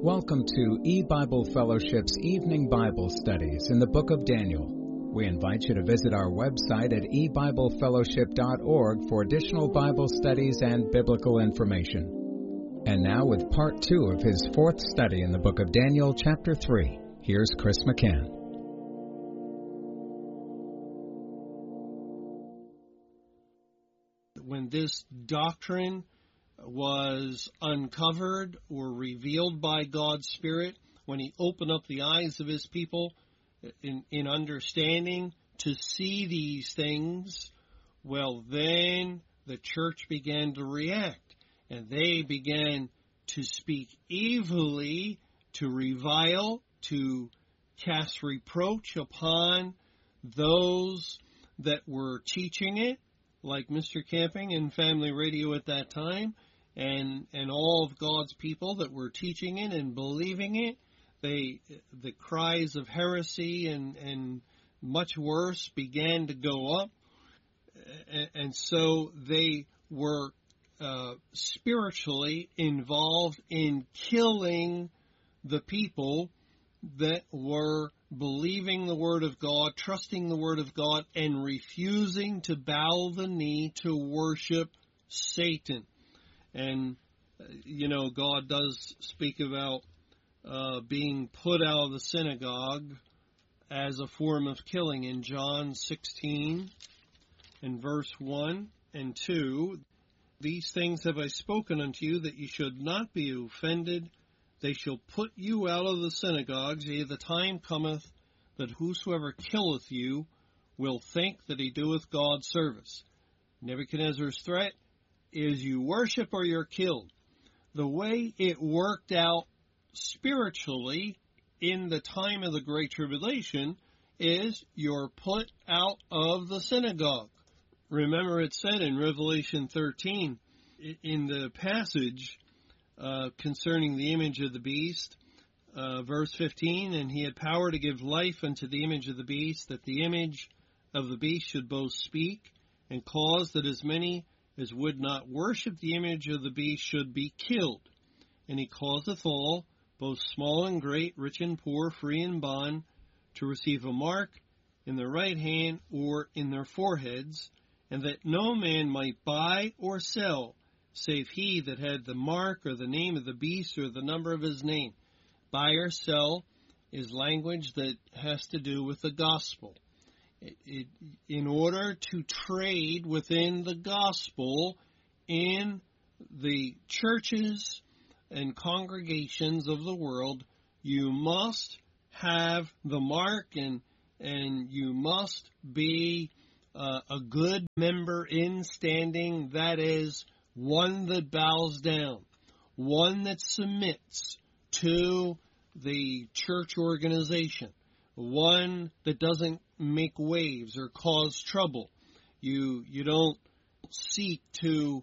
Welcome to E-Bible Fellowship's Evening Bible Studies in the Book of Daniel. We invite you to visit our website at ebiblefellowship.org for additional Bible studies and biblical information. And now with part 2 of his fourth study in the Book of Daniel, chapter 3, here's Chris McCann. When this doctrine was uncovered or revealed by God's Spirit, when He opened up the eyes of His people in understanding to see these things, well, then the church began to react, and they began to speak evilly, to revile, to cast reproach upon those that were teaching it, like Mr. Camping and Family Radio at that time, and all of God's people that were teaching it and believing it. The cries of heresy and much worse began to go up, and so they were spiritually involved in killing the people that were believing the Word of God, trusting the Word of God, and refusing to bow the knee to worship Satan. And, God does speak about being put out of the synagogue as a form of killing in John 16 and verse 1 and 2. These things have I spoken unto you, that ye should not be offended. They shall put you out of the synagogues. Yea, the time cometh that whosoever killeth you will think that he doeth God service. Nebuchadnezzar's threat is you worship or you're killed. The way it worked out spiritually in the time of the Great Tribulation is you're put out of the synagogue. Remember, it said in Revelation 13, in the passage concerning the image of the beast, verse 15, and he had power to give life unto the image of the beast, that the image of the beast should both speak, and cause that as many as would not worship the image of the beast should be killed. And he causeth all, both small and great, rich and poor, free and bond, to receive a mark in their right hand or in their foreheads, and that no man might buy or sell, save he that had the mark or the name of the beast or the number of his name. Buy or sell is language that has to do with the gospel. In order to trade within the gospel in the churches and congregations of the world, you must have the mark and you must be a good member in standing, that is, one that bows down, one that submits to the church organization, one that doesn't make waves or cause trouble. You don't seek to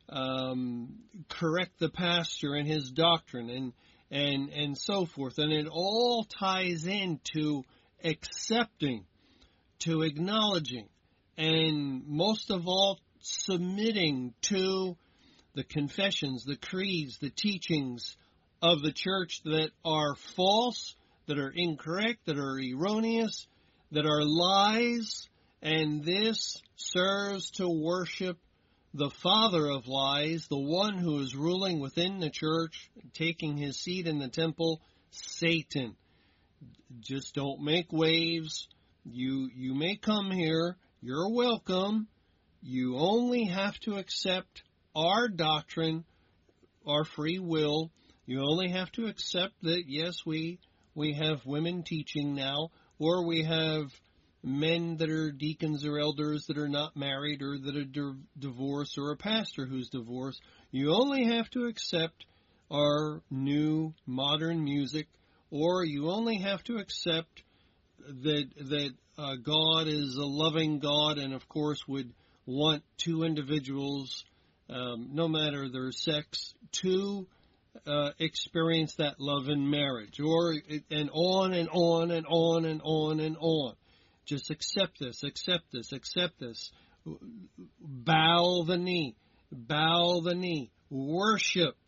correct the pastor and his doctrine and so forth. And it all ties into accepting, to acknowledging, and most of all, submitting to the confessions, the creeds, the teachings of the church that are false, that are incorrect, that are erroneous, that are lies, and this serves to worship the father of lies, the one who is ruling within the church, taking his seat in the temple, Satan. Just don't make waves. You may come here. You're welcome. You only have to accept our doctrine, our free will. You only have to accept that, yes, we have women teaching now, or we have men that are deacons or elders that are not married, or that are divorced, or a pastor who's divorced. You only have to accept our new modern music, or you only have to accept that God is a loving God, and of course would want two individuals, no matter their sex, to experience that love in marriage, and on and on and on and on and on. Just accept this, accept this, accept this. Bow the knee, worship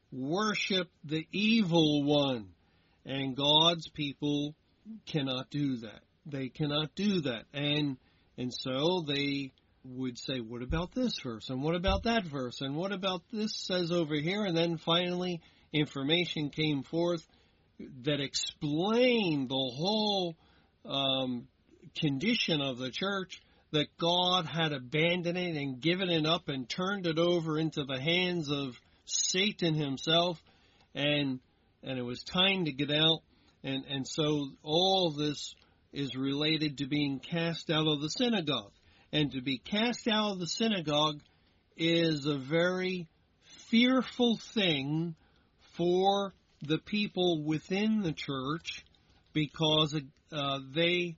worship the evil one. And God's people cannot do that. They cannot do that. And so they would say, what about this verse? And what about that verse? And what about this says over here? And then finally, information came forth that explained the whole condition of the church, that God had abandoned it and given it up and turned it over into the hands of Satan himself, and it was time to get out. And so all this is related to being cast out of the synagogue. And to be cast out of the synagogue is a very fearful thing for the people within the church, because they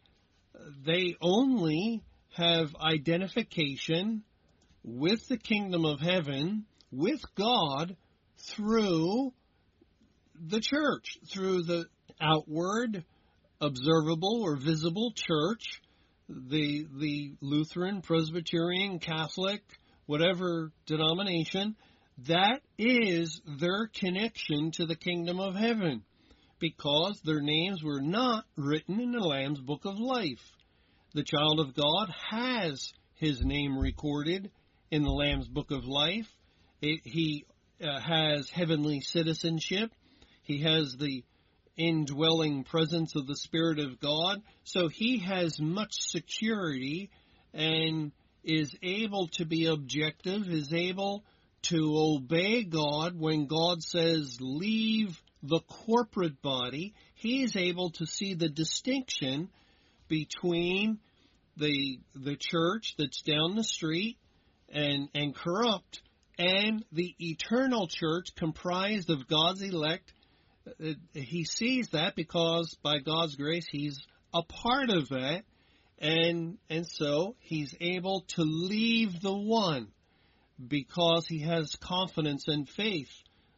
only have identification with the kingdom of heaven, with God, through the church, through the outward, observable or visible church, the Lutheran, Presbyterian, Catholic, whatever denomination. That is their connection to the kingdom of heaven, because their names were not written in the Lamb's Book of Life. The child of God has his name recorded in the Lamb's Book of Life. He has heavenly citizenship. He has the indwelling presence of the Spirit of God. So he has much security and is able to be objective, is able to obey God when God says, leave the corporate body. He is able to see the distinction between the church that's down the street and corrupt, and the eternal church comprised of God's elect. He sees that because by God's grace he's a part of that, and so he's able to leave the one because he has confidence and faith.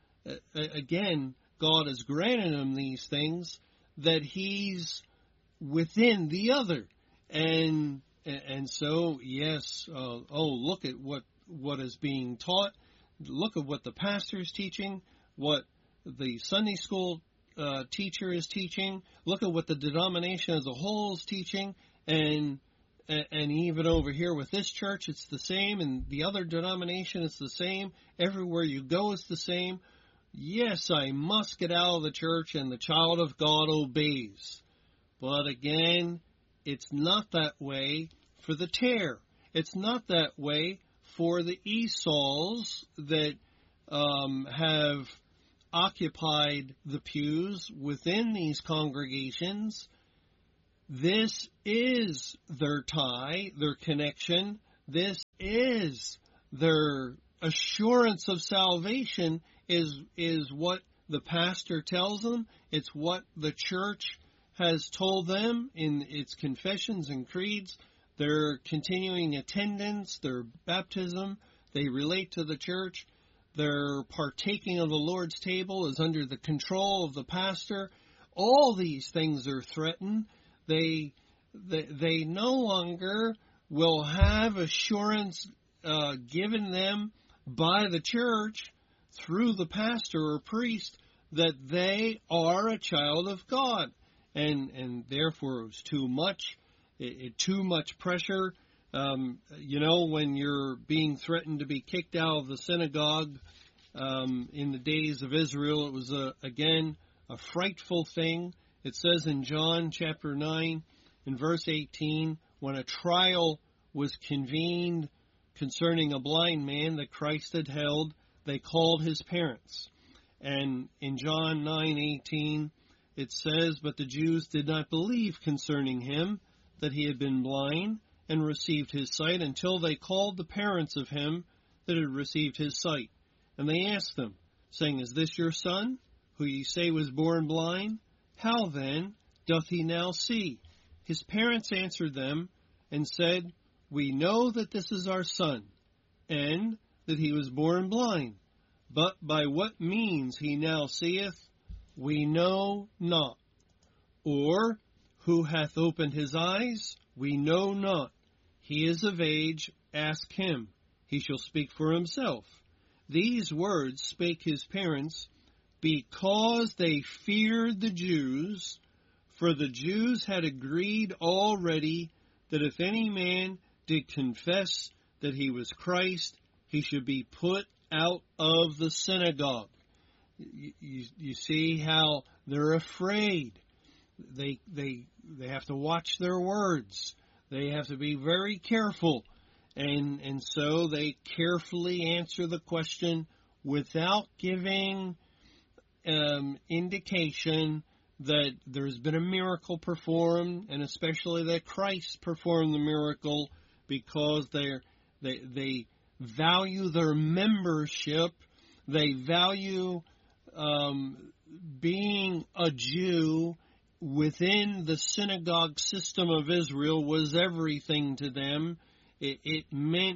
Again, God has granted him these things, that he's within the other. And so, yes, look at what is being taught. Look at what the pastor is teaching, what the Sunday school teacher is teaching. Look at what the denomination as a whole is teaching. And even over here with this church, it's the same. And the other denomination, it's the same. Everywhere you go, it's the same. Yes, I must get out of the church, and the child of God obeys. But again, it's not that way for the tare. It's not that way for the Esauls that have occupied the pews within these congregations. This is their tie, their connection. This is their assurance of salvation, is what the pastor tells them. It's what the church has told them in its confessions and creeds. Their continuing attendance, their baptism, they relate to the church. Their partaking of the Lord's table is under the control of the pastor. All these things are threatened. They no longer will have assurance given them by the church through the pastor or priest that they are a child of God. And therefore it was too much. Too much pressure. When you're being threatened to be kicked out of the synagogue in the days of Israel, it was, again, a frightful thing. It says in John chapter 9, in verse 18, when a trial was convened concerning a blind man that Christ had held, they called his parents. And in John 9:18, it says, but the Jews did not believe concerning him that he had been blind and received his sight until they called the parents of him that had received his sight. And they asked them, saying, is this your son, who ye say was born blind? How then doth he now see? His parents answered them and said, we know that this is our son, and that he was born blind. But by what means he now seeth, we know not. Or, who hath opened his eyes? We know not. He is of age, ask him. He shall speak for himself. These words spake his parents, because they feared the Jews, for the Jews had agreed already that if any man did confess that he was Christ, he should be put out of the synagogue. You see how they're afraid. They have to watch their words. They have to be very careful. And so they carefully answer the question without giving indication that there's been a miracle performed, and especially that Christ performed the miracle, because they value their membership. They value being a Jew within the synagogue system of Israel was everything to them. It meant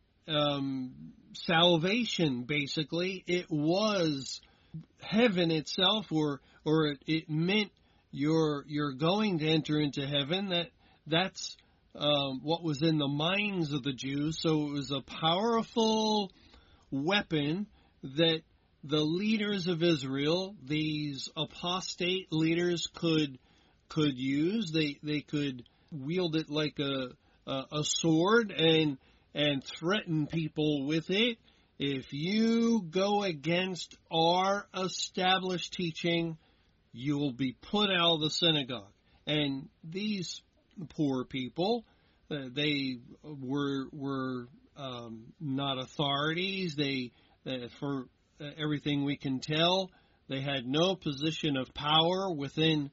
salvation, basically. It was heaven itself, or it meant you're going to enter into heaven. That's what was in the minds of the Jews. So it was a powerful weapon that the leaders of Israel, these apostate leaders, could use. They could wield it like a sword and threaten people with it. If you go against our established teaching, you will be put out of the synagogue. And these poor people, they were not authorities. They, for everything we can tell, they had no position of power within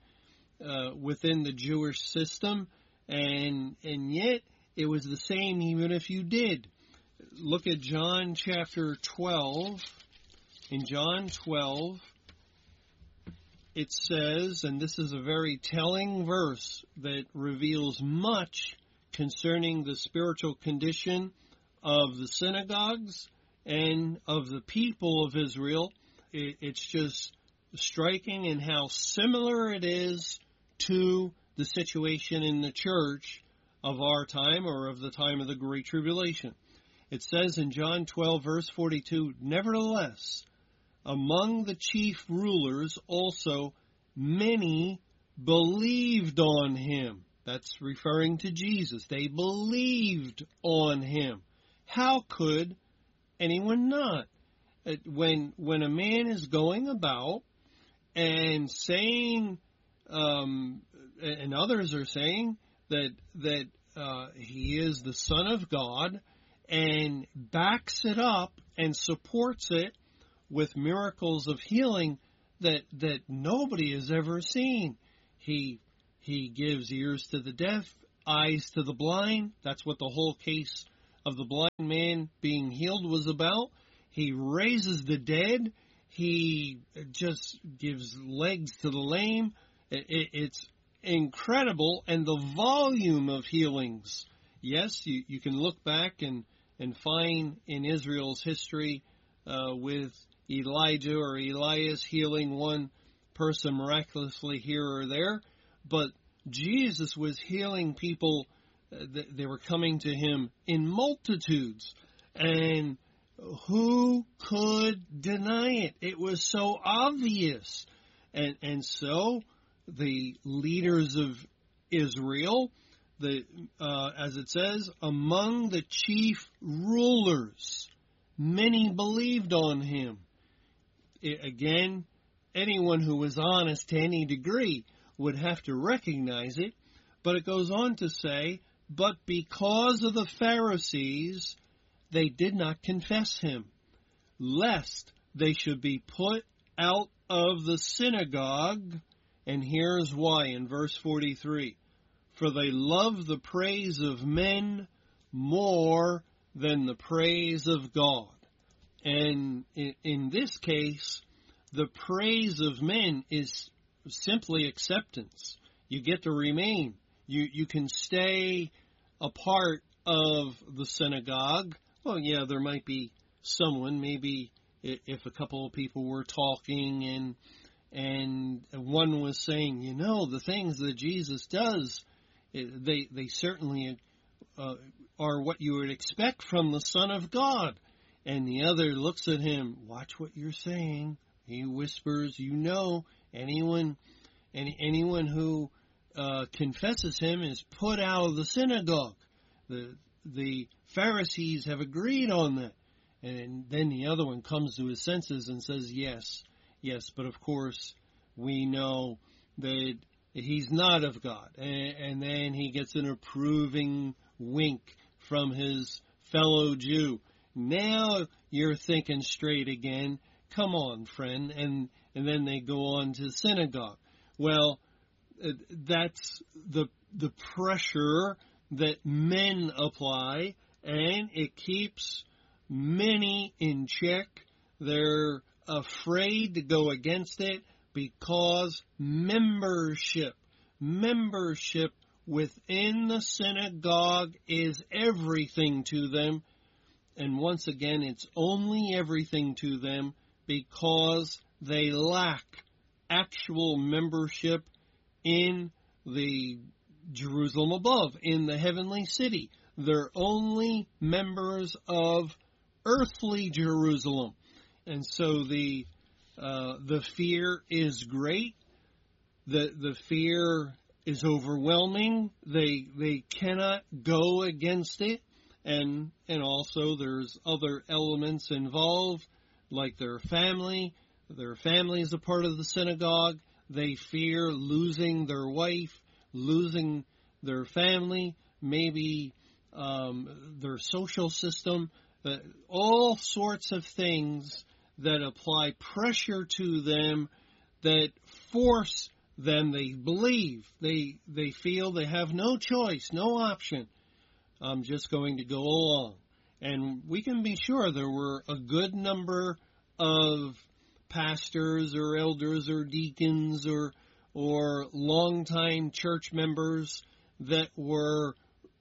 the Jewish system, and yet it was the same even if you did. Look at John chapter 12. In John 12, it says, and this is a very telling verse that reveals much concerning the spiritual condition of the synagogues and of the people of Israel. It's just striking in how similar it is to the situation in the church of our time, or of the time of the Great Tribulation. It says in John 12, verse 42, nevertheless, among the chief rulers also many believed on him. That's referring to Jesus. They believed on him. How could anyone not? When a man is going about and saying, and others are saying that he is the Son of God, and backs it up and supports it with miracles of healing that nobody has ever seen. He gives ears to the deaf, eyes to the blind. That's what the whole case of the blind man being healed was about. He raises the dead. He just gives legs to the lame. It's incredible. And the volume of healings. Yes, you can look back and find in Israel's history with Elijah or Elias healing one person miraculously here or there. But Jesus was healing people. They were coming to him in multitudes. And who could deny it? It was so obvious. And so the leaders of Israel, as it says, among the chief rulers, many believed on him. Again, anyone who was honest to any degree would have to recognize it. But it goes on to say, but because of the Pharisees, they did not confess him, lest they should be put out of the synagogue. And here's why in verse 43. For they love the praise of men more than the praise of God. And in this case, the praise of men is simply acceptance. You get to remain. You can stay a part of the synagogue. Well, yeah, there might be someone, maybe if a couple of people were talking and one was saying, the things that Jesus does, they certainly are what you would expect from the Son of God. And the other looks at him, watch what you're saying. He whispers, anyone who confesses him is put out of the synagogue. The Pharisees have agreed on that. And then the other one comes to his senses and says, yes, but of course we know that he's not of God. And then he gets an approving wink from his fellow Jew. Now you're thinking straight again. Come on, friend. And then they go on to synagogue. Well, that's the pressure that men apply, and it keeps many in check. They're afraid to go against it because membership within the synagogue is everything to them. And once again, it's only everything to them because they lack actual membership in the Jerusalem above, in the heavenly city. They're only members of earthly Jerusalem. And so the fear is great. The fear is overwhelming. They cannot go against it. And also there's other elements involved, like their family. Their family is a part of the synagogue. They fear losing their wife, losing their family, maybe their social system, all sorts of things that apply pressure to them that force them. They believe, they feel they have no choice, no option. I'm just going to go along. And we can be sure there were a good number of pastors or elders or deacons or longtime church members that were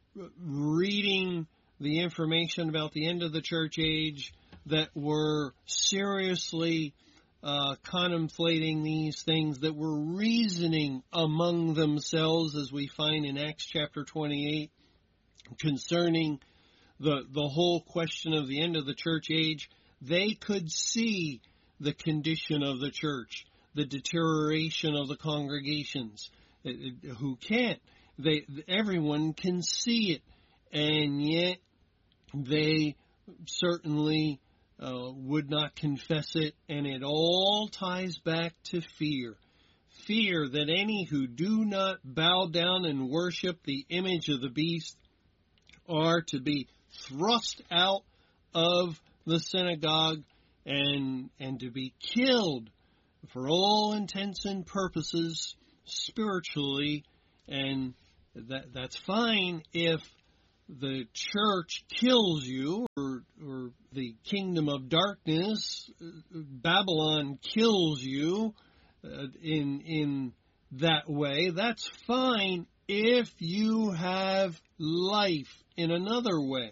reading the information about the end of the church age, that were seriously contemplating these things, that were reasoning among themselves, as we find in Acts chapter 28, concerning the whole question of the end of the church age. They could see the condition of the church, the deterioration of the congregations. Who can't? Everyone can see it, and yet they certainly would not confess it, and it all ties back to fear. Fear that any who do not bow down and worship the image of the beast are to be thrust out of the synagogue and to be killed for all intents and purposes spiritually. And that's fine if the church kills you, or the kingdom of darkness, Babylon, kills you in that way. That's fine if you have life in another way.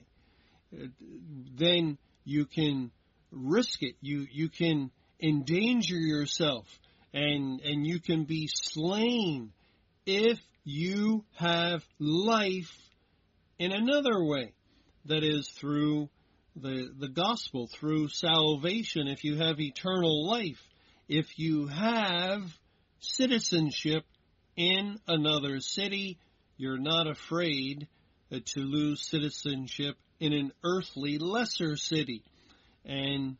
Then you can risk it. You can endanger yourself, and you can be slain if you have life in another way. That is through the gospel, through salvation. If you have eternal life, if you have citizenship in another city, you're not afraid to lose citizenship in an earthly lesser city. And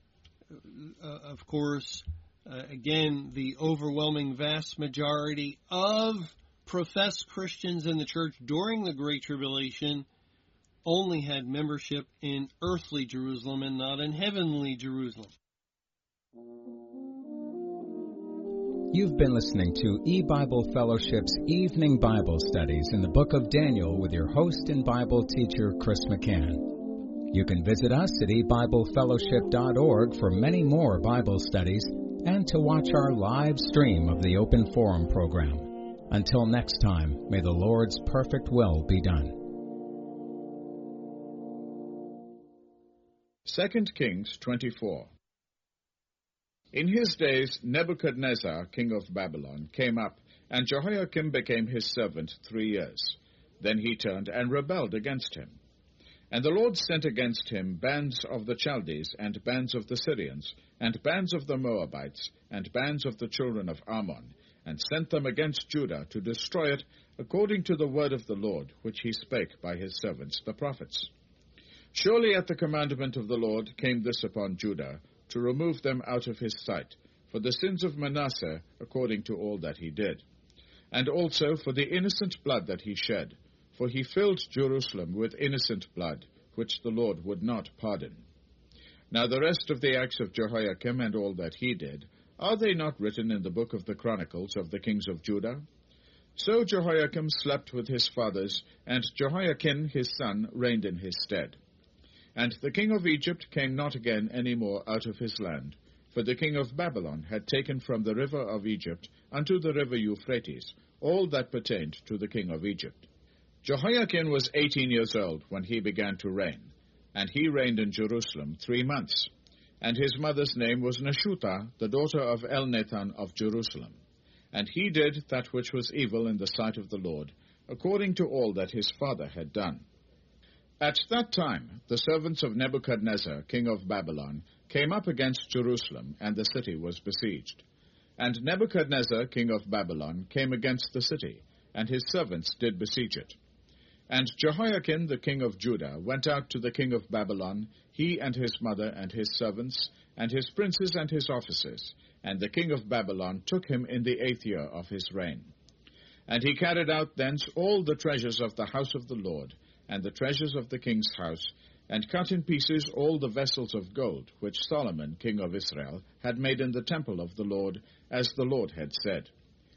of course, again, the overwhelming vast majority of professed Christians in the church during the Great Tribulation only had membership in earthly Jerusalem and not in heavenly Jerusalem. You've been listening to E-Bible Fellowship's Evening Bible Studies in the Book of Daniel with your host and Bible teacher, Chris McCann. You can visit us at ebiblefellowship.org for many more Bible studies and to watch our live stream of the Open Forum program. Until next time, may the Lord's perfect will be done. 2 Kings 24. In his days, Nebuchadnezzar, king of Babylon, came up, and Jehoiakim became his servant 3 years. Then he turned and rebelled against him. And the Lord sent against him bands of the Chaldees, and bands of the Syrians, and bands of the Moabites, and bands of the children of Ammon, and sent them against Judah to destroy it, according to the word of the Lord, which he spake by his servants the prophets. Surely at the commandment of the Lord came this upon Judah, to remove them out of his sight, for the sins of Manasseh, according to all that he did, and also for the innocent blood that he shed, for he filled Jerusalem with innocent blood, which the Lord would not pardon. Now the rest of the acts of Jehoiakim and all that he did, are they not written in the book of the Chronicles of the kings of Judah? So Jehoiakim slept with his fathers, and Jehoiakim his son reigned in his stead. And the king of Egypt came not again any more out of his land, for the king of Babylon had taken from the river of Egypt unto the river Euphrates all that pertained to the king of Egypt. Jehoiakim was 18 years old when he began to reign, and he reigned in Jerusalem 3 months. And his mother's name was Neshutah, the daughter of Elnathan of Jerusalem. And he did that which was evil in the sight of the Lord, according to all that his father had done. At that time the servants of Nebuchadnezzar, king of Babylon, came up against Jerusalem, and the city was besieged. And Nebuchadnezzar, king of Babylon, came against the city, and his servants did besiege it. And Jehoiakim the king of Judah went out to the king of Babylon, he and his mother and his servants, and his princes and his officers, and the king of Babylon took him in the 8th year of his reign. And he carried out thence all the treasures of the house of the Lord, and the treasures of the king's house, and cut in pieces all the vessels of gold, which Solomon king of Israel had made in the temple of the Lord, as the Lord had said.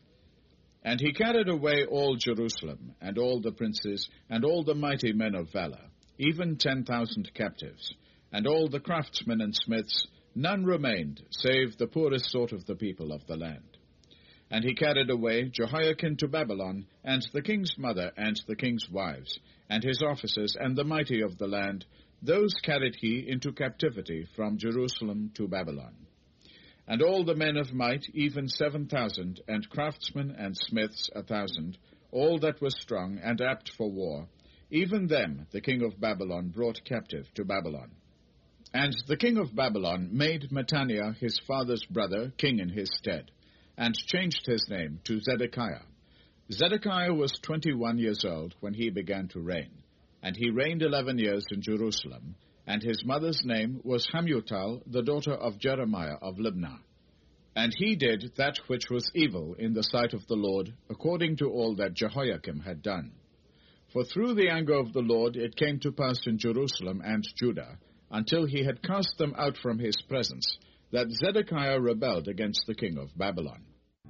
And he carried away all Jerusalem, and all the princes, and all the mighty men of valor, even 10,000 captives, and all the craftsmen and smiths. None remained, save the poorest sort of the people of the land. And he carried away Jehoiakim to Babylon, and the king's mother, and the king's wives, and his officers, and the mighty of the land. Those carried he into captivity from Jerusalem to Babylon. And all the men of might, even 7,000, and craftsmen and smiths 1,000, all that were strong and apt for war, even them the king of Babylon brought captive to Babylon. And the king of Babylon made Mattaniah his father's brother king in his stead, and changed his name to Zedekiah. Zedekiah was 21 years old when he began to reign, and he reigned 11 years in Jerusalem, and his mother's name was Hamutal, the daughter of Jeremiah of Libnah. And he did that which was evil in the sight of the Lord, according to all that Jehoiakim had done. For through the anger of the Lord it came to pass in Jerusalem and Judah, until he had cast them out from his presence, that Zedekiah rebelled against the king of Babylon.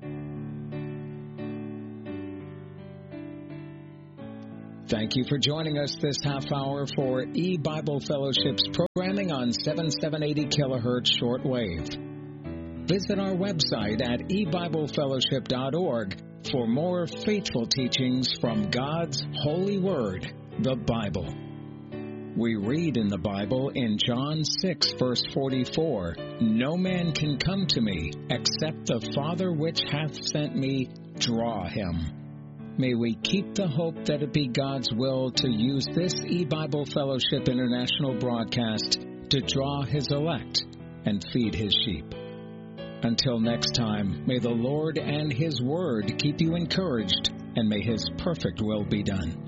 Thank you for joining us this half hour for E-Bible Fellowship's programming on 7780 kilohertz shortwave. Visit our website at ebiblefellowship.org for more faithful teachings from God's holy word, the Bible. We read in the Bible in John 6, verse 44, "No man can come to me except the Father which hath sent me draw him." May we keep the hope that it be God's will to use this E-Bible Fellowship International broadcast to draw His elect and feed His sheep. Until next time, may the Lord and His Word keep you encouraged, and may His perfect will be done.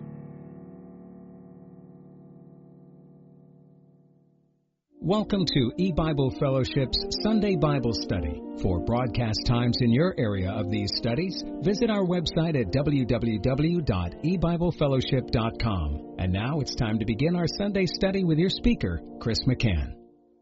Welcome to E-Bible Fellowship's Sunday Bible Study. For broadcast times in your area of these studies, visit our website at www.ebiblefellowship.com. And now it's time to begin our Sunday study with your speaker, Chris McCann.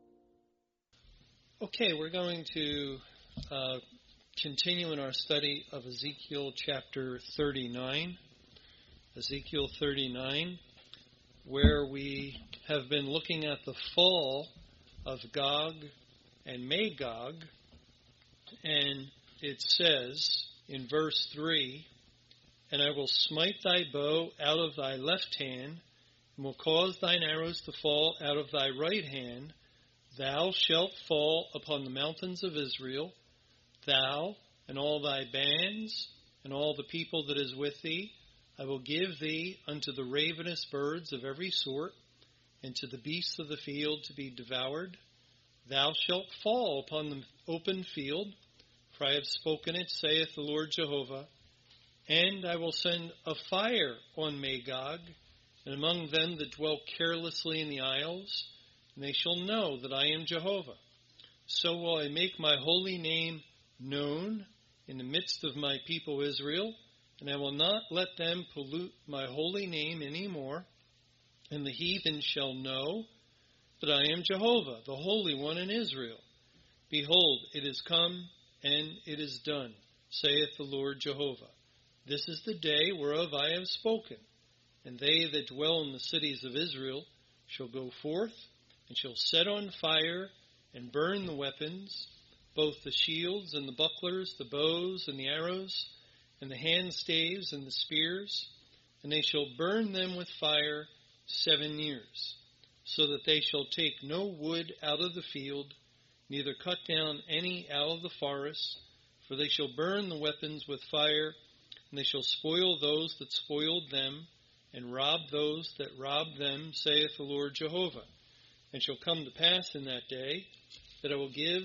Okay, we're going to continue in our study of Ezekiel chapter 39. Ezekiel 39. Where we have been looking at the fall of Gog and Magog, and it says in verse 3, "And I will smite thy bow out of thy left hand, and will cause thine arrows to fall out of thy right hand. Thou shalt fall upon the mountains of Israel, thou and all thy bands, and all the people that is with thee. I will give thee unto the ravenous birds of every sort, and to the beasts of the field to be devoured. Thou shalt fall upon the open field, for I have spoken it, saith the Lord Jehovah. And I will send a fire on Magog, and among them that dwell carelessly in the isles, and they shall know that I am Jehovah. So will I make my holy name known in the midst of my people Israel, and I will not let them pollute my holy name any more. And the heathen shall know that I am Jehovah, the Holy One in Israel. Behold, it is come, and it is done, saith the Lord Jehovah. This is the day whereof I have spoken. And they that dwell in the cities of Israel shall go forth, and shall set on fire, and burn the weapons, both the shields and the bucklers, the bows and the arrows, and the handstaves and the spears, and they shall burn them with fire 7 years, so that they shall take no wood out of the field, neither cut down any out of the forest, for they shall burn the weapons with fire, and they shall spoil those that spoiled them, and rob those that robbed them, saith the Lord Jehovah. And shall come to pass in that day that I will give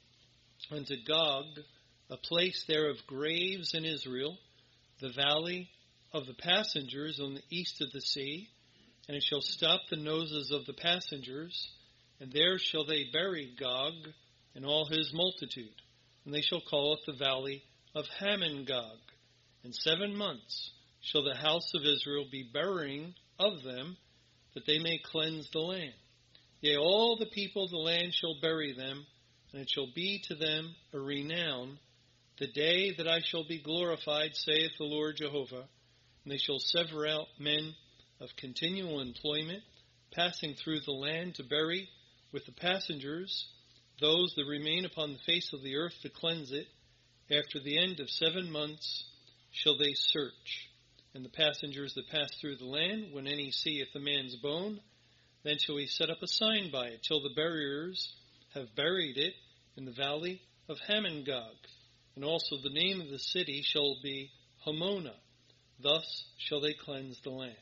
unto Gog a place there of graves in Israel, the valley of the passengers on the east of the sea, and it shall stop the noses of the passengers, and there shall they bury Gog and all his multitude, and they shall call it the valley of Hamon-Gog. And 7 months shall the house of Israel be burying of them, that they may cleanse the land. Yea, all the people of the land shall bury them, and it shall be to them a renown, the day that I shall be glorified, saith the Lord Jehovah. And they shall sever out men of continual employment, passing through the land to bury with the passengers those that remain upon the face of the earth to cleanse it. After the end of 7 months shall they search. And the passengers that pass through the land, when any seeth a man's bone, then shall he set up a sign by it, till the buriers have buried it in the valley of Hamon-Gog. And also the name of the city shall be Hamona. Thus shall they cleanse the land.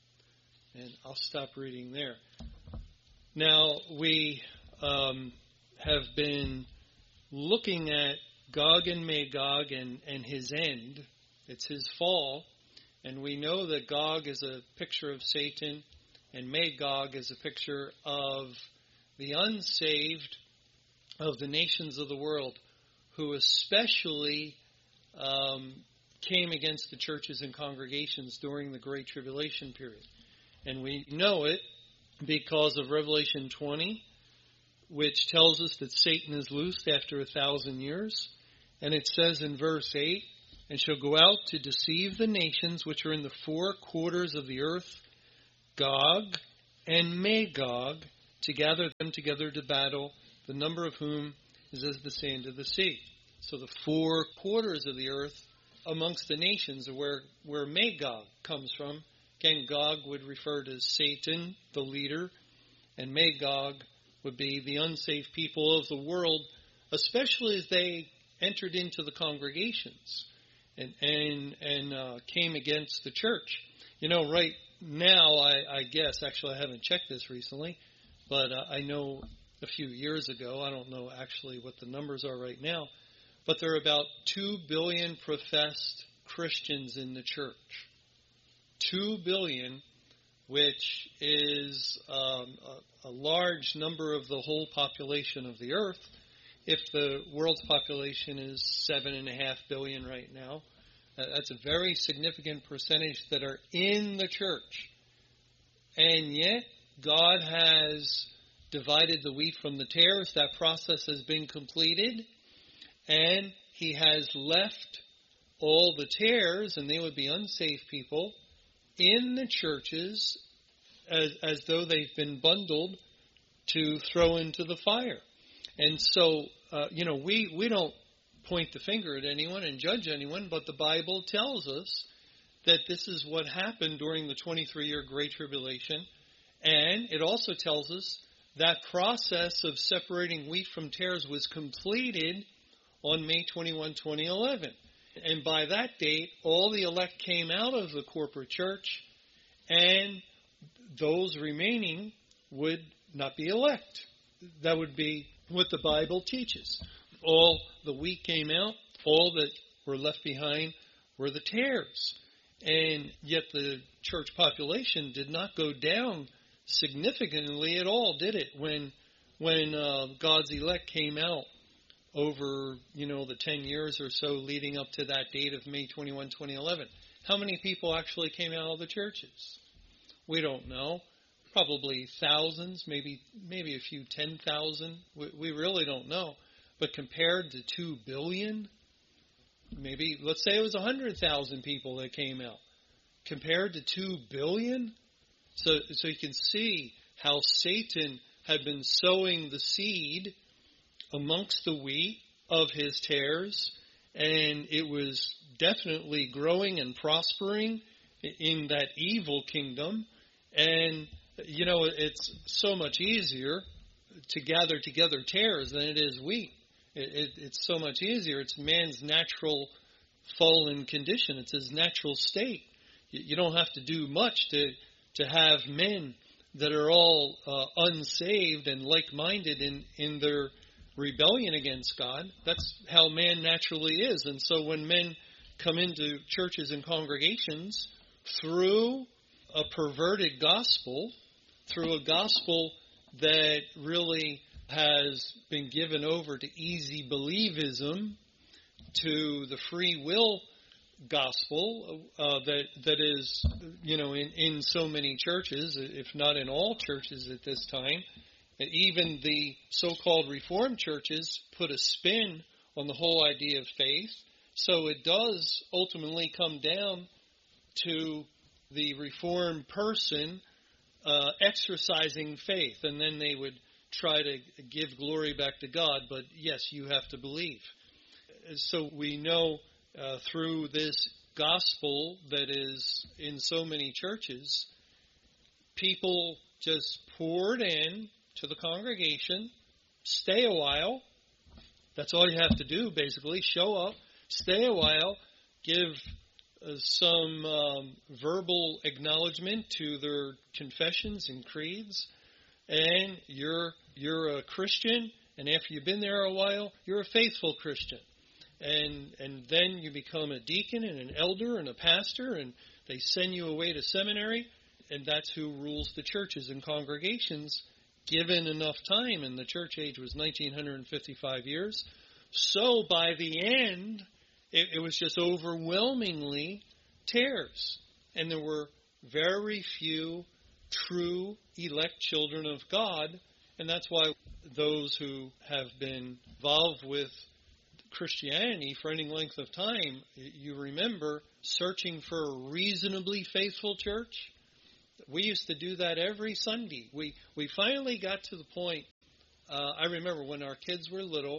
And I'll stop reading there. Now, we have been looking at Gog and Magog and his end. It's his fall. And we know that Gog is a picture of Satan, and Magog is a picture of the unsaved of the nations of the world, who especially came against the churches and congregations during the Great Tribulation period. And we know it because of Revelation 20, which tells us that Satan is loosed after 1,000 years. And it says in verse 8, and shall go out to deceive the nations which are in the 4 quarters of the earth, Gog and Magog, to gather them together to battle, the number of whom is as the sand of the sea. So the 4 quarters of the earth amongst the nations are where Magog comes from. Again, Gog would refer to Satan, the leader, and Magog would be the unsaved people of the world, especially as they entered into the congregations and came against the church. You know, right now, I guess, actually I haven't checked this recently, but I know a few years ago, I don't know actually what the numbers are right now, but there are about 2 billion professed Christians in the church. 2 billion, which is a large number of the whole population of the earth. If the world's population is 7.5 billion right now, that's a very significant percentage that are in the church. And yet, God has divided the wheat from the tares. That process has been completed. And He has left all the tares, and they would be unsaved people, in the churches as though they've been bundled to throw into the fire. And so, we don't point the finger at anyone and judge anyone, but the Bible tells us that this is what happened during the 23-year Great Tribulation. And it also tells us that process of separating wheat from tares was completed on May 21, 2011. And by that date, all the elect came out of the corporate church, and those remaining would not be elect. That would be what the Bible teaches. All the wheat came out, all that were left behind were the tares. And yet the church population did not go down significantly at all, did it? When God's elect came out over, the 10 years or so leading up to that date of May 21, 2011. How many people actually came out of the churches? We don't know. Probably thousands, maybe a few 10,000. We really don't know. But compared to 2 billion, maybe, let's say it was 100,000 people that came out. Compared to 2 billion? So you can see how Satan had been sowing the seed amongst the wheat of his tares, and it was definitely growing and prospering in that evil kingdom. And, it's so much easier to gather together tares than it is wheat. It's so much easier. It's man's natural fallen condition. It's his natural state. You don't have to do much to have men that are all unsaved and like-minded in their rebellion against God. That's how man naturally is. And so when men come into churches and congregations through a perverted gospel, through a gospel that really has been given over to easy believism, to the free will gospel that is, in so many churches, if not in all churches at this time. Even the so-called Reformed churches put a spin on the whole idea of faith. So it does ultimately come down to the Reformed person exercising faith, and then they would try to give glory back to God, but yes, you have to believe. So we know through this gospel that is in so many churches, people just poured in to the congregation, stay a while. That's all you have to do, basically. Show up, stay a while, give some verbal acknowledgement to their confessions and creeds, and you're a Christian, and after you've been there a while, you're a faithful Christian. And then you become a deacon and an elder and a pastor, and they send you away to seminary, and that's who rules the churches and congregations, given enough time. And the church age was 1955 years. So by the end, it was just overwhelmingly tares. And there were very few true elect children of God. And that's why those who have been involved with Christianity for any length of time, you remember searching for a reasonably faithful church. We used to do that every Sunday. We finally got to the point, I remember when our kids were little,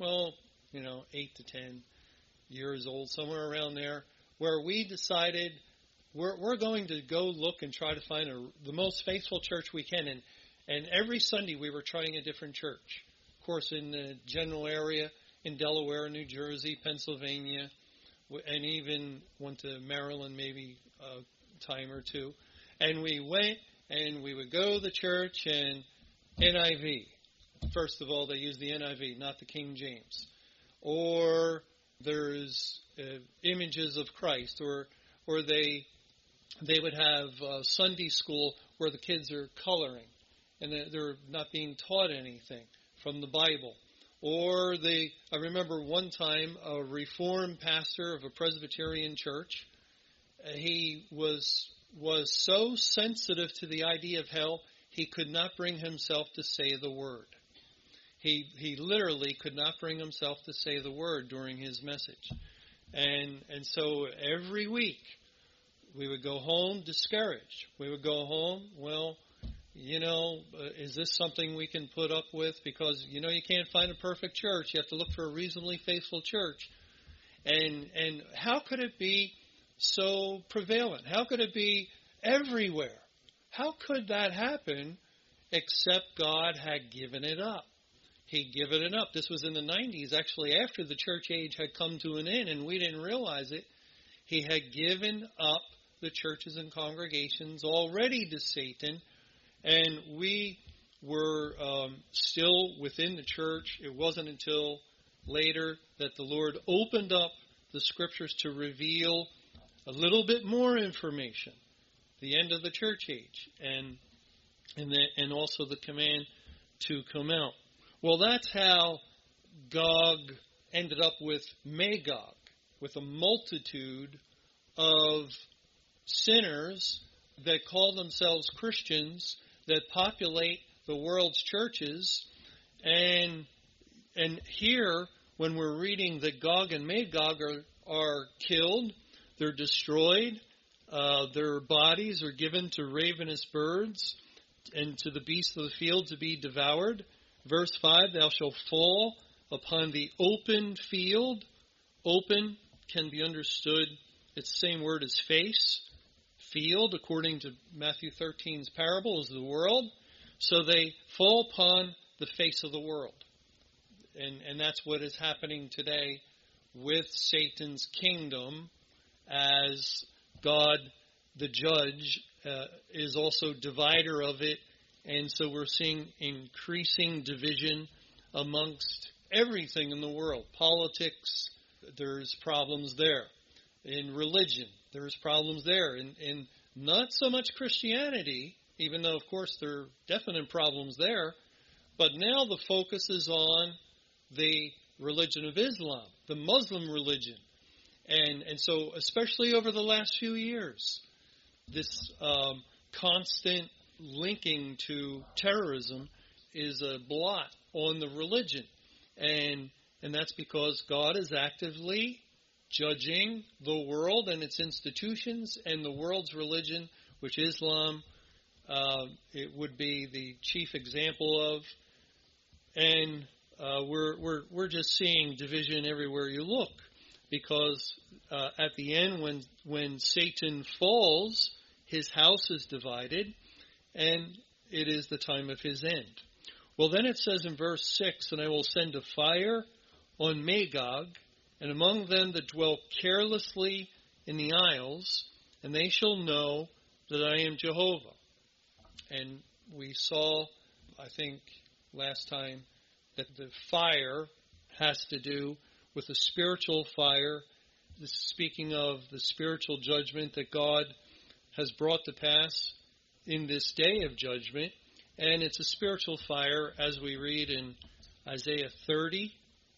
8 to 10 years old, somewhere around there, where we decided we're going to go look and try to find the most faithful church we can. And every Sunday we were trying a different church. Of course, in the general area, in Delaware, New Jersey, Pennsylvania, and even went to Maryland maybe a time or two. And we went and we would go to the church and NIV. First of all, they used the NIV, not the King James. Or there's images of Christ, or they would have Sunday school where the kids are coloring and they're not being taught anything from the Bible. Or I remember one time a Reformed pastor of a Presbyterian church, he was so sensitive to the idea of hell, he could not bring himself to say the word. He literally could not bring himself to say the word during his message. And so every week we would go home discouraged. We would go home, is this something we can put up with? Because, you can't find a perfect church. You have to look for a reasonably faithful church. And how could it be so prevalent? How could it be everywhere? How could that happen except God had given it up? He'd given it up. This was in the 90s, actually, after the church age had come to an end, and we didn't realize it. He had given up the churches and congregations already to Satan, and we were still within the church. It wasn't until later that the Lord opened up the Scriptures to reveal a little bit more information, the end of the church age, and also the command to come out. Well, that's how Gog ended up with Magog, with a multitude of sinners that call themselves Christians, that populate the world's churches. And here, when we're reading that Gog and Magog are killed, they're destroyed, their bodies are given to ravenous birds and to the beasts of the field to be devoured. Verse 5, thou shalt fall upon the open field. Open can be understood, it's the same word as face. Field, according to Matthew 13's parable, is the world. So they fall upon the face of the world. And that's what is happening today with Satan's kingdom, as God, the judge, is also divider of it. And so we're seeing increasing division amongst everything in the world. Politics, there's problems there. In religion, there's problems there. In not so much Christianity, even though, of course, there are definite problems there. But now the focus is on the religion of Islam, the Muslim religion. And so, especially over the last few years, this constant linking to terrorism is a blot on the religion. And that's because God is actively judging the world and its institutions and the world's religion, which Islam it would be the chief example of. And we're just seeing division everywhere you look, because at the end, when Satan falls, his house is divided, and it is the time of his end. Well, then it says in verse 6, and I will send a fire on Magog, and among them that dwell carelessly in the isles, and they shall know that I am Jehovah. And we saw, I think, last time, that the fire has to do with a spiritual fire. This is speaking of the spiritual judgment that God has brought to pass in this day of judgment. And it's a spiritual fire, as we read in Isaiah 30.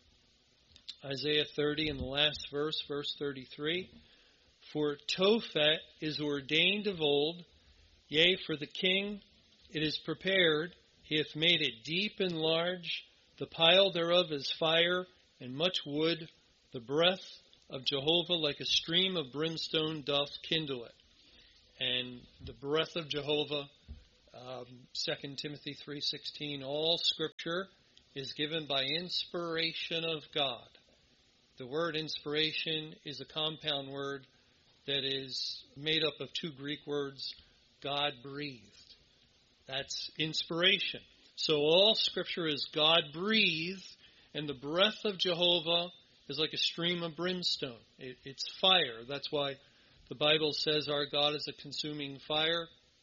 Isaiah 30 in the last verse, verse 33. For Tophet is ordained of old, yea, for the king it is prepared. He hath made it deep and large. The pile thereof is fire and much wood. The breath of Jehovah like a stream of brimstone doth kindle it. And the breath of Jehovah, 2 Timothy 3:16, all Scripture is given by inspiration of God. The word inspiration is a compound word that is made up of two Greek words, God breathed. That's inspiration. So all Scripture is God breathed, and the breath of Jehovah is like a stream of brimstone. It's fire. That's why the Bible says our God is a consuming fire.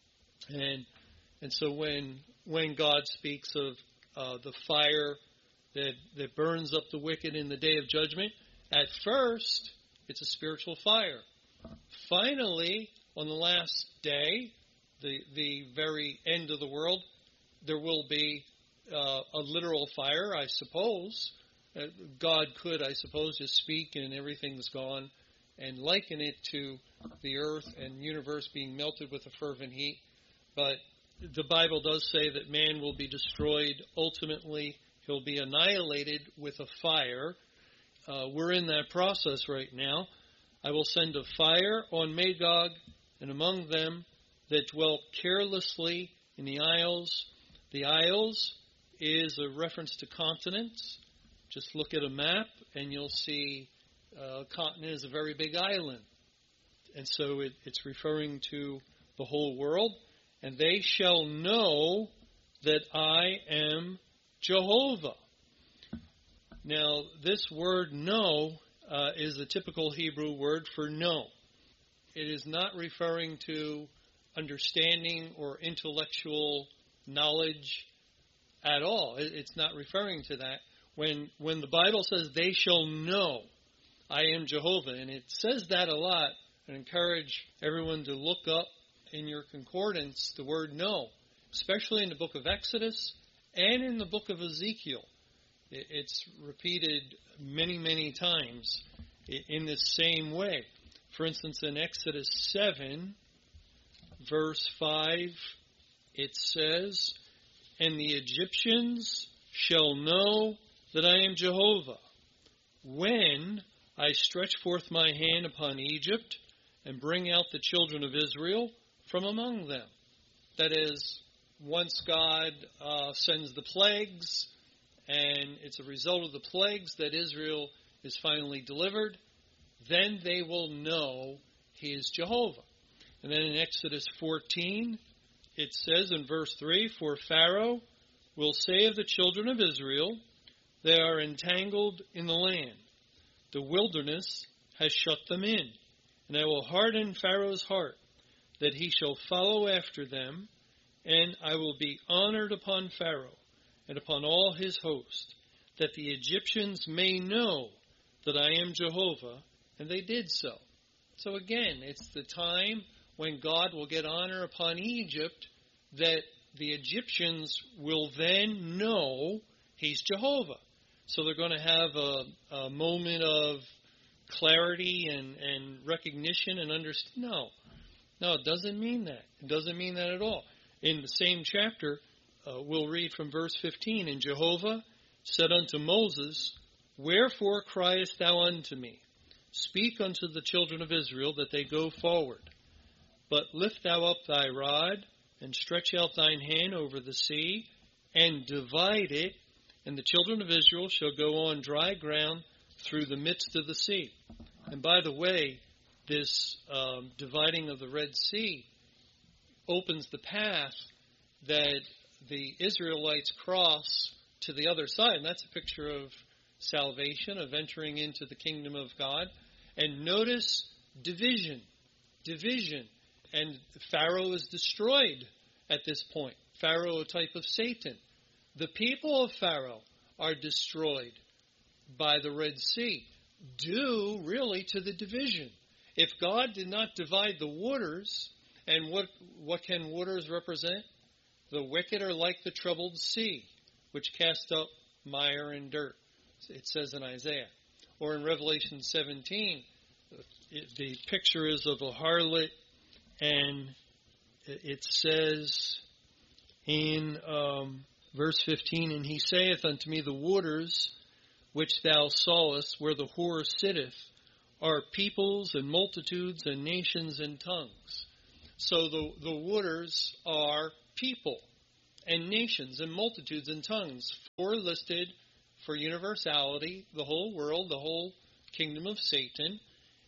And so when God speaks of the fire that burns up the wicked in the day of judgment, at first it's a spiritual fire. Finally, on the last day, the very end of the world, there will be a literal fire, I suppose. God could, I suppose, just speak and everything's gone and liken it to the earth and universe being melted with a fervent heat. But the Bible does say that man will be destroyed. Ultimately, he'll be annihilated with a fire. We're in that process right now. I will send a fire on Magog, and among them that dwell carelessly in the isles. The isles is a reference to continents. Just look at a map, and you'll see a continent is a very big island. And so it's referring to the whole world. And they shall know that I am Jehovah. Now, this word know is a typical Hebrew word for know. It is not referring to understanding or intellectual knowledge. at all. It's not referring to that. When the Bible says, they shall know I am Jehovah, and it says that a lot, I encourage everyone to look up in your concordance the word know, especially in the book of Exodus and in the book of Ezekiel. It's repeated many, many times in this same way. For instance, in Exodus 7, verse 5, it says, and the Egyptians shall know that I am Jehovah, when I stretch forth my hand upon Egypt and bring out the children of Israel from among them. That is, once God sends the plagues, and it's a result of the plagues that Israel is finally delivered, then they will know He is Jehovah. And then in Exodus 14, it says in verse 3, for Pharaoh will say of the children of Israel, they are entangled in the land. The wilderness has shut them in. And I will harden Pharaoh's heart, that he shall follow after them, and I will be honored upon Pharaoh and upon all his host, that the Egyptians may know that I am Jehovah, and they did so. So again, it's the time when God will get honor upon Egypt, that the Egyptians will then know He's Jehovah. So they're going to have a moment of clarity and recognition and understanding. No, it doesn't mean that. It doesn't mean that at all. In the same chapter, we'll read from verse 15, and Jehovah said unto Moses, wherefore criest thou unto me? Speak unto the children of Israel that they go forward. But lift thou up thy rod, and stretch out thine hand over the sea, and divide it, and the children of Israel shall go on dry ground through the midst of the sea. And by the way, this dividing of the Red Sea opens the path that the Israelites cross to the other side. And that's a picture of salvation, of entering into the kingdom of God. And notice division. And Pharaoh is destroyed at this point. Pharaoh, a type of Satan. The people of Pharaoh are destroyed by the Red Sea, due really to the division. If God did not divide the waters, and what can waters represent? The wicked are like the troubled sea, which cast up mire and dirt, it says in Isaiah. Or in Revelation 17, the picture is of a harlot, and it says in verse 15, and he saith unto me, the waters which thou sawest, where the whore sitteth, are peoples and multitudes and nations and tongues. So the waters are people and nations and multitudes and tongues. Four listed for universality, the whole world, the whole kingdom of Satan.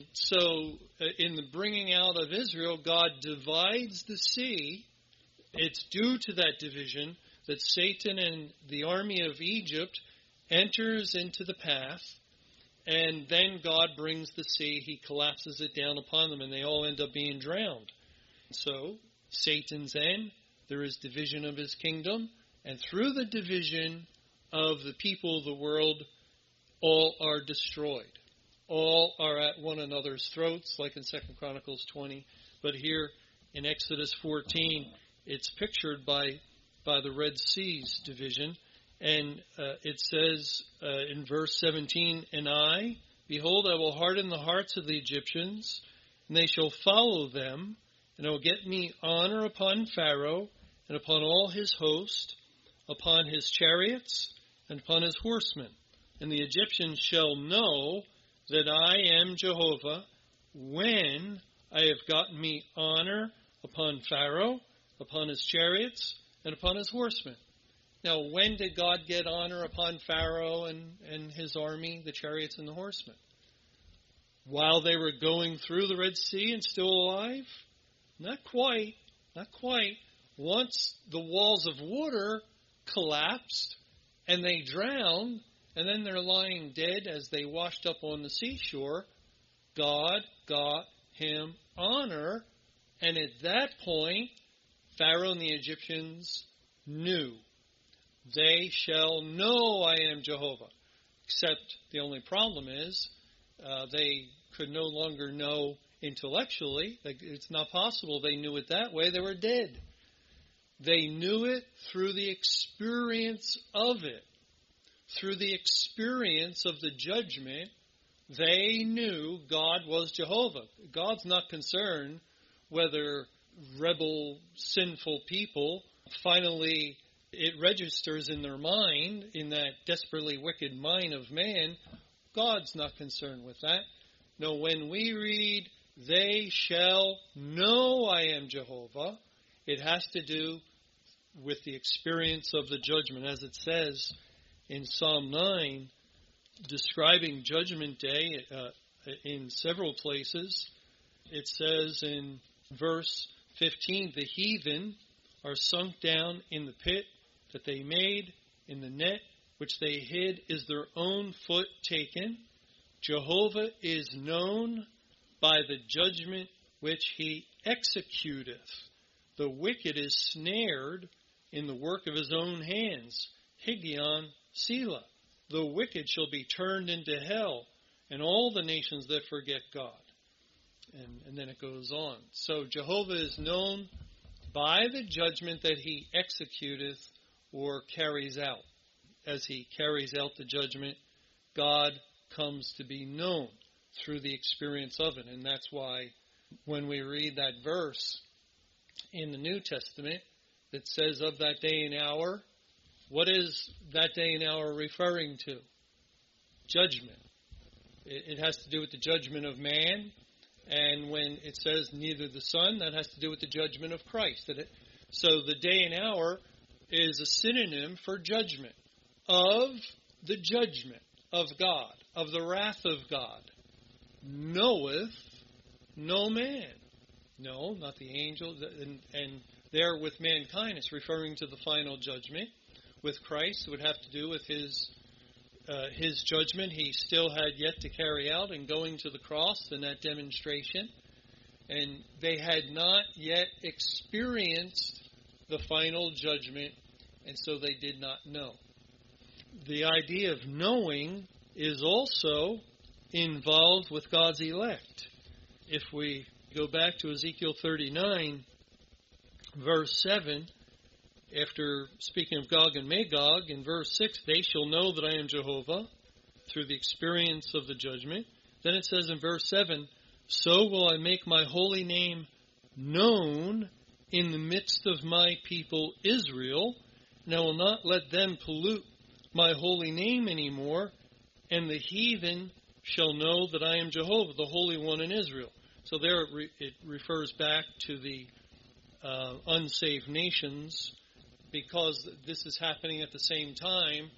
So in the bringing out of Israel, God divides the sea. It's due to that division that Satan and the army of Egypt enters into the path, and then God brings the sea. He collapses it down upon them, and they all end up being drowned. So Satan's end, there is division of his kingdom, and through the division of the people of the world, all are destroyed. All are at one another's throats, like in 2 Chronicles 20. But here in Exodus 14, it's pictured by the Red Sea's division. And it says in verse 17, and I, behold, I will harden the hearts of the Egyptians, and they shall follow them, and I will get me honor upon Pharaoh, and upon all his host, upon his chariots, and upon his horsemen. And the Egyptians shall know that I am Jehovah, when I have gotten me honor upon Pharaoh, upon his chariots, and upon his horsemen. Now, when did God get honor upon Pharaoh and his army, the chariots and the horsemen? While they were going through the Red Sea and still alive? Not quite. Not quite. Once the walls of water collapsed and they drowned, and then they're lying dead as they washed up on the seashore, God got him honor, and at that point, Pharaoh and the Egyptians knew. they shall know I am Jehovah. Except the only problem is they could no longer know intellectually. It's not possible they knew it that way. They were dead. They knew it through the experience of it. Through the experience of the judgment, they knew God was Jehovah. God's not concerned whether rebel, sinful people, finally it registers in their mind, in that desperately wicked mind of man. God's not concerned with that. No, when we read, they shall know I am Jehovah, it has to do with the experience of the judgment. As it says in Psalm 9, describing Judgment Day in several places, it says in verse 15, the heathen are sunk down in the pit that they made, in the net which they hid is their own foot taken. Jehovah is known by the judgment which he executeth. The wicked is snared in the work of his own hands. Higgaion Selah. The wicked shall be turned into hell, and all the nations that forget God. And then it goes on. So Jehovah is known by the judgment that he executeth or carries out. As he carries out the judgment, God comes to be known through the experience of it. And that's why when we read that verse in the New Testament that says of that day and hour, what is that day and hour referring to? Judgment. It has to do with the judgment of man. And when it says neither the Son, that has to do with the judgment of Christ. So the day and hour is a synonym for judgment. Of the judgment of God, of the wrath of God, knoweth no man. No, not the angel. And there with mankind, it's referring to the final judgment. With Christ, it would have to do with his judgment he still had yet to carry out in going to the cross in that demonstration. And they had not yet experienced the final judgment, and so they did not know. The idea of knowing is also involved with God's elect. If we go back to Ezekiel 39, verse 7, after speaking of Gog and Magog, in verse 6, they shall know that I am Jehovah through the experience of the judgment. Then it says in verse 7, so will I make my holy name known in the midst of my people Israel, and I will not let them pollute my holy name anymore, and the heathen shall know that I am Jehovah, the Holy One in Israel. So there it refers back to the unsaved nations, because this is happening at the same time